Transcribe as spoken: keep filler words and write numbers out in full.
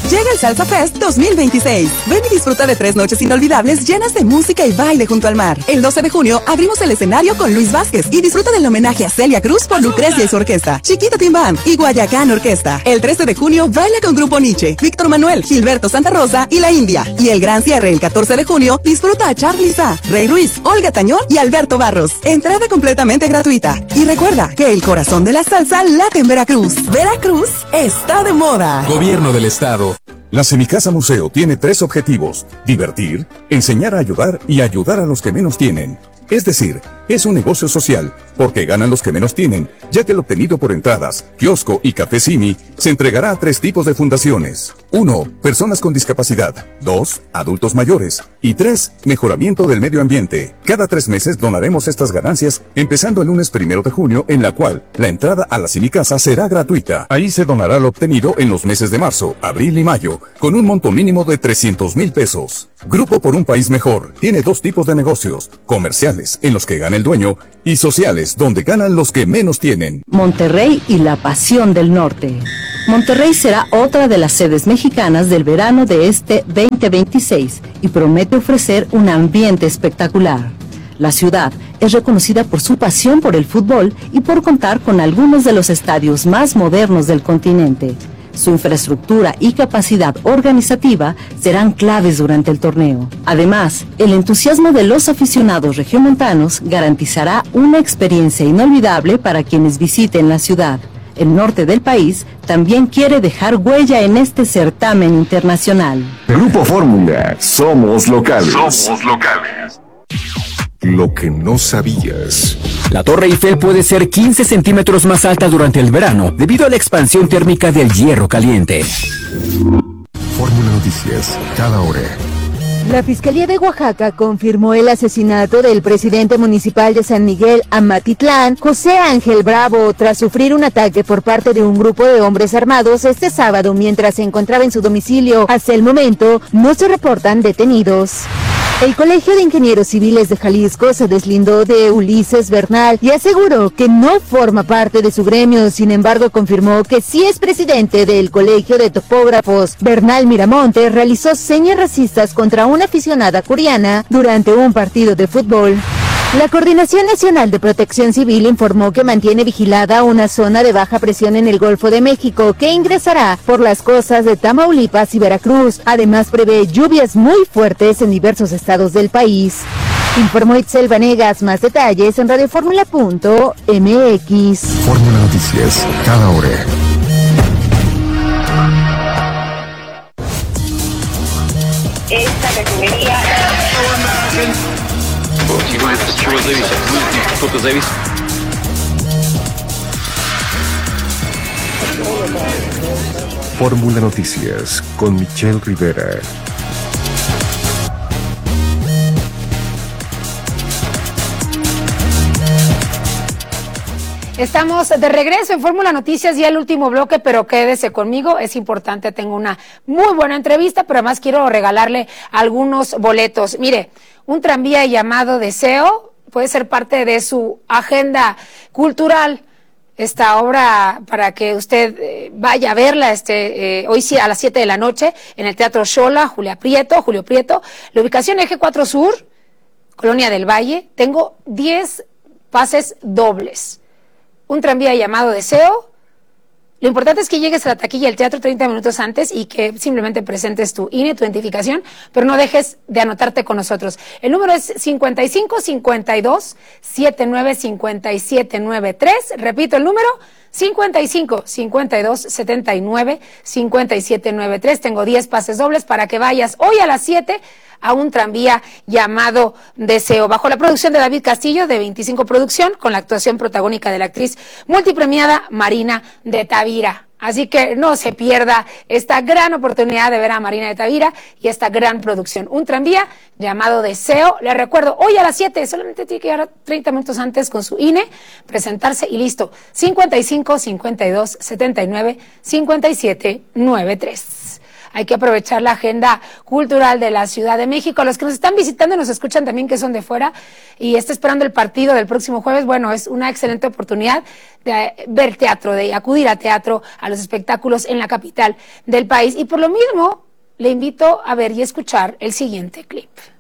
Llega el Salsa Fest dos mil veintiséis. Ven y disfruta de tres noches inolvidables llenas de música y baile junto al mar. El doce de junio abrimos el escenario con Luis Vázquez y disfruta del homenaje a Celia Cruz por Lucrecia y su orquesta, Chiquita Timbán y Guayacán Orquesta. El trece de junio baila con Grupo Nietzsche, Víctor Manuel, Gilberto Santa Rosa y La India. Y el gran cierre el catorce de junio disfruta a Charly Sá, Rey Ruiz, Olga Tañón y Alberto Barros. Entrada completamente gratuita. Y recuerda que el corazón de la salsa late en Veracruz. Veracruz está de moda. Gobierno del Estado. La Semicasa Museo tiene tres objetivos: divertir, enseñar a ayudar y ayudar a los que menos tienen. Es decir, es un negocio social, porque ganan los que menos tienen, ya que el obtenido por entradas, kiosco y café Simi se entregará a tres tipos de fundaciones. uno. Personas con discapacidad. dos. Adultos mayores. Y tres. Mejoramiento del medio ambiente. Cada tres meses donaremos estas ganancias, empezando el lunes primero de junio, en la cual la entrada a la Semicasa será gratuita. Ahí se donará lo obtenido en los meses de marzo, abril y mayo, con un monto mínimo de trescientos mil pesos. Grupo por un País Mejor tiene dos tipos de negocios: comerciales, en los que gana el dueño, y sociales, donde ganan los que menos tienen. Monterrey y la pasión del norte. Monterrey será otra de las sedes mexicanas del verano de este veinte veintiséis y promete ofrecer un ambiente espectacular. La ciudad es reconocida por su pasión por el fútbol y por contar con algunos de los estadios más modernos del continente. Su infraestructura y capacidad organizativa serán claves durante el torneo. Además, el entusiasmo de los aficionados regiomontanos garantizará una experiencia inolvidable para quienes visiten la ciudad. El norte del país también quiere dejar huella en este certamen internacional. Grupo Fórmula, somos locales. Somos locales. Lo que no sabías. La Torre Eiffel puede ser quince centímetros más alta durante el verano debido a la expansión térmica del hierro caliente. Fórmula Noticias, cada hora. La Fiscalía de Oaxaca confirmó el asesinato del presidente municipal de San Miguel Amatitlán, José Ángel Bravo, tras sufrir un ataque por parte de un grupo de hombres armados este sábado mientras se encontraba en su domicilio. Hasta el momento no se reportan detenidos. El Colegio de Ingenieros Civiles de Jalisco se deslindó de Ulises Bernal y aseguró que no forma parte de su gremio. Sin embargo, confirmó que sí es presidente del Colegio de Topógrafos. Bernal Miramonte realizó señas racistas contra una aficionada coreana durante un partido de fútbol. La Coordinación Nacional de Protección Civil informó que mantiene vigilada una zona de baja presión en el Golfo de México que ingresará por las costas de Tamaulipas y Veracruz. Además, prevé lluvias muy fuertes en diversos estados del país. Informó Itzel Vanegas. Más detalles en radioformula punto m x. Fórmula Noticias, cada hora. Esta refinería... Fórmula Noticias con Michelle Rivera. Estamos de regreso en Fórmula Noticias, ya el último bloque, pero quédese conmigo, es importante, tengo una muy buena entrevista, pero además quiero regalarle algunos boletos. Mire, un tranvía llamado Deseo puede ser parte de su agenda cultural. Esta obra, para que usted eh, vaya a verla este eh, hoy sí a las siete de la noche en el Teatro Xola, Julia Prieto, Julio Prieto. La ubicación Eje cuatro Sur, Colonia del Valle. Tengo diez pases dobles. Un tranvía llamado Deseo. Lo importante es que llegues a la taquilla del teatro treinta minutos antes y que simplemente presentes tu I N E, tu identificación, pero no dejes de anotarte con nosotros. El número es cincuenta y cinco cincuenta y dos setenta y nueve cincuenta y siete noventa y tres. Repito el número, cincuenta y cinco cincuenta y dos setenta y nueve cincuenta y siete noventa y tres. Tengo diez pases dobles para que vayas hoy a las siete a un tranvía llamado Deseo, bajo la producción de David Castillo de veinticinco Producción, con la actuación protagónica de la actriz multipremiada Marina de Tavira. Así que no se pierda esta gran oportunidad de ver a Marina de Tavira y esta gran producción. Un tranvía llamado Deseo. Les recuerdo, hoy a las siete, solamente tiene que llegar treinta minutos antes con su I N E, presentarse y listo. cincuenta y cinco cincuenta y dos setenta y nueve cincuenta y siete noventa y tres. hay que aprovechar la agenda cultural de la Ciudad de México. Los que nos están visitando y nos escuchan también que son de fuera y está esperando el partido del próximo jueves, bueno, es una excelente oportunidad de ver teatro, de acudir a teatro, a los espectáculos en la capital del país. Y por lo mismo, le invito a ver y escuchar el siguiente clip.